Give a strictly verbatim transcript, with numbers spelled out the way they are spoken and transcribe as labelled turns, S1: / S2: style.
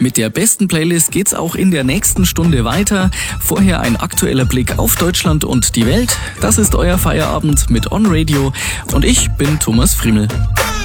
S1: Mit der besten Playlist geht's auch in der nächsten Stunde weiter. Vorher ein aktueller Blick auf Deutschland und die Welt. Das ist euer Feierabend mit On Radio und ich bin Thomas Friemel.